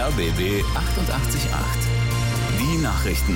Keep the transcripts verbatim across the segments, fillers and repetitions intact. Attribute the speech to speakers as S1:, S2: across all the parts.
S1: R B B achtundachtzig Komma acht. Die Nachrichten.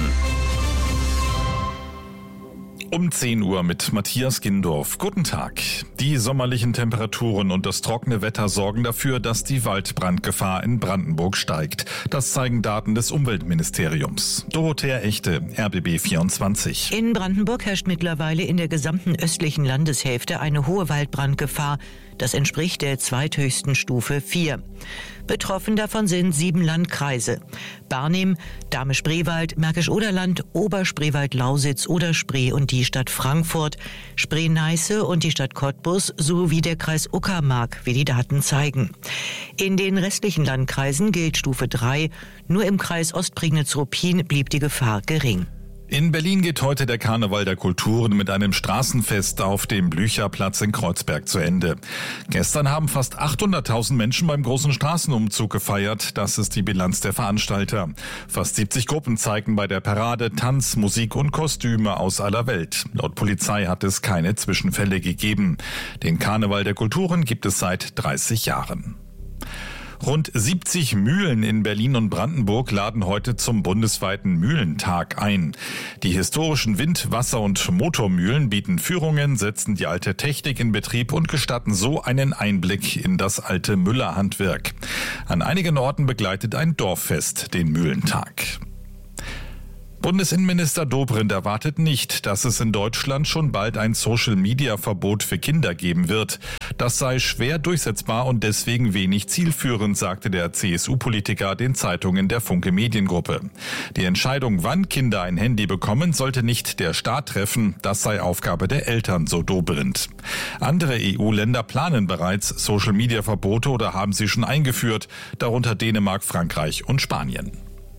S2: Um zehn Uhr mit Matthias Gindorf. Guten Tag. Die sommerlichen Temperaturen und das trockene Wetter sorgen dafür, dass die Waldbrandgefahr in Brandenburg steigt. Das zeigen Daten des Umweltministeriums. Dorothea Echte, R B B vierundzwanzig.
S3: In Brandenburg herrscht mittlerweile in der gesamten östlichen Landeshälfte eine hohe Waldbrandgefahr. Das entspricht der zweithöchsten Stufe vier. Betroffen davon sind sieben Landkreise: Barnim, Dahme-Spreewald, Märkisch-Oderland, Oberspreewald-Lausitz, Oder-Spree und die Stadt Frankfurt, Spree-Neiße und die Stadt Cottbus sowie der Kreis Uckermark, wie die Daten zeigen. In den restlichen Landkreisen gilt Stufe drei. Nur im Kreis Ostprignitz-Ruppin blieb die Gefahr gering.
S2: In Berlin geht heute der Karneval der Kulturen mit einem Straßenfest auf dem Blücherplatz in Kreuzberg zu Ende. Gestern haben fast achthunderttausend Menschen beim großen Straßenumzug gefeiert. Das ist die Bilanz der Veranstalter. Fast siebzig Gruppen zeigten bei der Parade Tanz, Musik und Kostüme aus aller Welt. Laut Polizei hat es keine Zwischenfälle gegeben. Den Karneval der Kulturen gibt es seit dreißig Jahren. Rund siebzig Mühlen in Berlin und Brandenburg laden heute zum bundesweiten Mühlentag ein. Die historischen Wind-, Wasser- und Motormühlen bieten Führungen, setzen die alte Technik in Betrieb und gestatten so einen Einblick in das alte Müllerhandwerk. An einigen Orten begleitet ein Dorffest den Mühlentag. Bundesinnenminister Dobrindt erwartet nicht, dass es in Deutschland schon bald ein Social-Media-Verbot für Kinder geben wird. Das sei schwer durchsetzbar und deswegen wenig zielführend, sagte der C S U-Politiker den Zeitungen der Funke Mediengruppe. Die Entscheidung, wann Kinder ein Handy bekommen, sollte nicht der Staat treffen. Das sei Aufgabe der Eltern, so Dobrindt. Andere E U-Länder planen bereits Social-Media-Verbote oder haben sie schon eingeführt, darunter Dänemark, Frankreich und Spanien.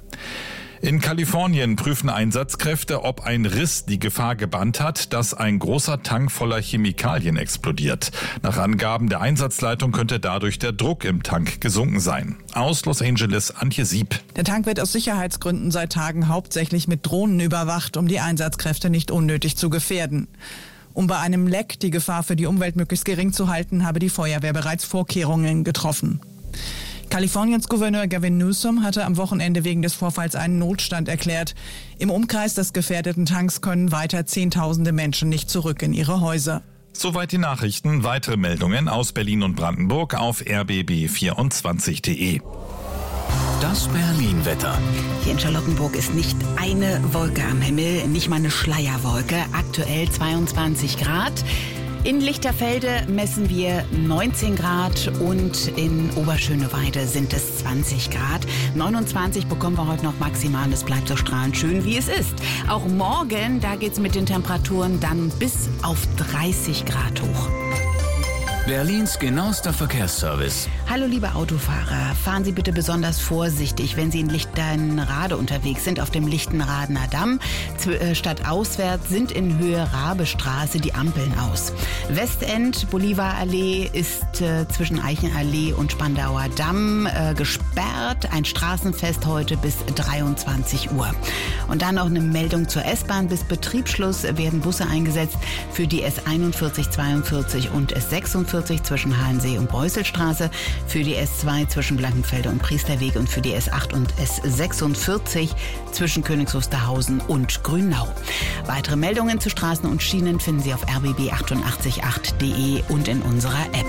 S2: In Kalifornien prüfen Einsatzkräfte, ob ein Riss die Gefahr gebannt hat, dass ein großer Tank voller Chemikalien explodiert. Nach Angaben der Einsatzleitung könnte dadurch der Druck im Tank gesunken sein. Aus Los Angeles, Antje Sieb.
S4: Der Tank wird aus Sicherheitsgründen seit Tagen hauptsächlich mit Drohnen überwacht, um die Einsatzkräfte nicht unnötig zu gefährden. Um bei einem Leck die Gefahr für die Umwelt möglichst gering zu halten, habe die Feuerwehr bereits Vorkehrungen getroffen. Kaliforniens Gouverneur Gavin Newsom hatte am Wochenende wegen des Vorfalls einen Notstand erklärt. Im Umkreis des gefährdeten Tanks können weiter Zehntausende Menschen nicht zurück in ihre Häuser.
S2: Soweit die Nachrichten. Weitere Meldungen aus Berlin und Brandenburg auf r b b vierundzwanzig punkt de.
S1: Das Berlin-Wetter.
S5: Hier in Charlottenburg ist nicht eine Wolke am Himmel, nicht mal eine Schleierwolke. Aktuell zweiundzwanzig Grad. In Lichterfelde messen wir neunzehn Grad und in Oberschöneweide sind es zwanzig Grad. neunundzwanzig bekommen wir heute noch maximal. Es bleibt so strahlend schön, wie es ist. Auch morgen, da geht's mit den Temperaturen dann bis auf dreißig Grad hoch.
S1: Berlins genauester Verkehrsservice.
S5: Hallo liebe Autofahrer, fahren Sie bitte besonders vorsichtig, wenn Sie in Lichtenrade unterwegs sind, auf dem Lichtenradener Damm. Stadtauswärts sind in Höhe Rabestraße die Ampeln aus. Westend, Bolivarallee ist äh, zwischen Eichenallee und Spandauer Damm äh, gesperrt. Ein Straßenfest heute bis dreiundzwanzig Uhr. Und dann noch eine Meldung zur S-Bahn. Bis Betriebsschluss werden Busse eingesetzt für die S einundvierzig, zweiundvierzig und S sechsundvierzig zwischen Halensee und Breuselstraße, für die S zwei zwischen Blankenfelde und Priesterweg und für die S acht und S sechsundvierzig zwischen Königs Wusterhausen und Grünau. Weitere Meldungen zu Straßen und Schienen finden Sie auf r b b achtundachtzig Komma acht punkt de und in unserer App.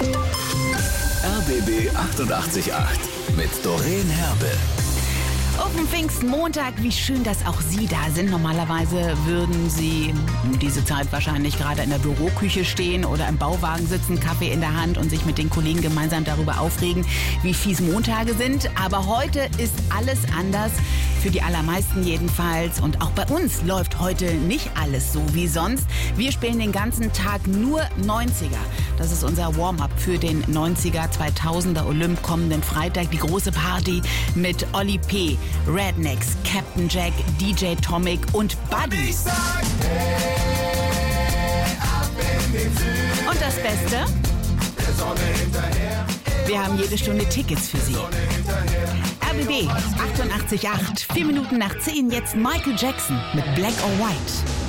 S1: R B B achtundachtzig Komma acht mit Doreen Herbe.
S5: Auf dem Pfingstmontag, wie schön, dass auch Sie da sind. Normalerweise würden Sie um diese Zeit wahrscheinlich gerade in der Büroküche stehen oder im Bauwagen sitzen, Kaffee in der Hand und sich mit den Kollegen gemeinsam darüber aufregen, wie fies Montage sind. Aber heute ist alles anders, für die allermeisten jedenfalls. Und auch bei uns läuft heute nicht alles so wie sonst. Wir spielen den ganzen Tag nur neunziger. Das ist unser Warm-up für den neunziger zweitausender Olymp kommenden Freitag. Die große Party mit Olli P., Rednecks, Captain Jack, D J Tomic und Buddy. Und das Beste? Wir haben jede Stunde Tickets für Sie. R B B achtundachtzig Komma acht, vier Minuten nach zehn, jetzt Michael Jackson mit Black or White.